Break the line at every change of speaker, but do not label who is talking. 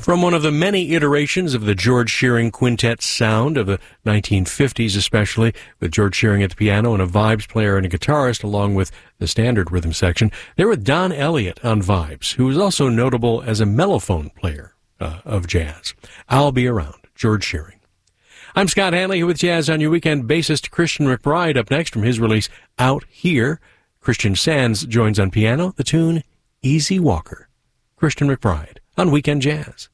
From one of the many iterations of the George Shearing Quintet sound of the 1950s especially, with George Shearing at the piano and a vibes player and a guitarist along with the standard rhythm section, they're with Don Elliott on vibes, who is also notable as a mellophone player of jazz. I'll Be Around, George Shearing. I'm Scott Hanley here with Jazz on Your Weekend. Bassist Christian McBride up next from his release Out Here. Christian Sands joins on piano, the tune Easy Walker. Christian McBride on Weekend Jazz.